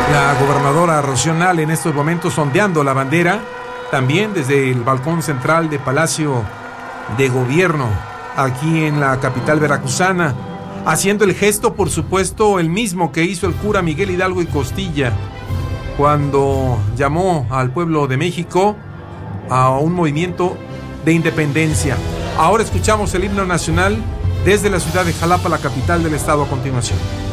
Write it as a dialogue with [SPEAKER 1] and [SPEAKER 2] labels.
[SPEAKER 1] La gobernadora Rocío Nale en estos momentos ondeando la bandera, también desde el balcón central de Palacio de Gobierno, aquí en la capital veracruzana, haciendo el gesto, por supuesto, el mismo que hizo el cura Miguel Hidalgo y Costilla, cuando llamó al pueblo de México a un movimiento de independencia. Ahora escuchamos el himno nacional desde la ciudad de Jalapa, la capital del estado, a continuación.